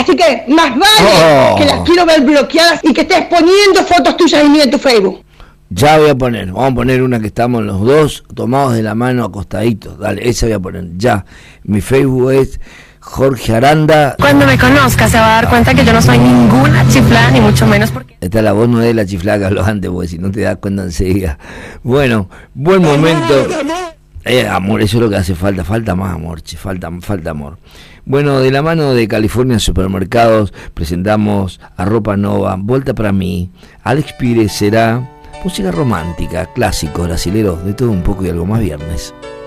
Así que más vale que las quiero ver bloqueadas y que estés poniendo fotos tuyas en tu Facebook. Ya voy a poner, vamos a poner una que estamos los dos tomados de la mano acostaditos. Dale, esa voy a poner, ya. Mi Facebook es Jorge Aranda. Cuando me conozca se va a dar cuenta que yo no soy ninguna chiflada, ni mucho menos porque... Esta la voz no es la chiflada que habló antes, porque si no te das cuenta enseguida. Bueno, buen momento. Amor, eso es lo que hace falta. Falta más amor, falta amor. Bueno, de la mano de California Supermercados presentamos a Ropa Nova, Volta para mí. Alex Pires será música romántica, clásicos, brasileros, de todo un poco y algo más viernes.